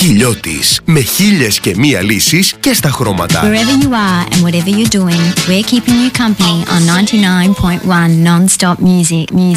Κιλιώτης, με 1001 λύσεις και στα χρώματα. Wherever you are and whatever you're doing, we're keeping you company on 99.1 non-stop music.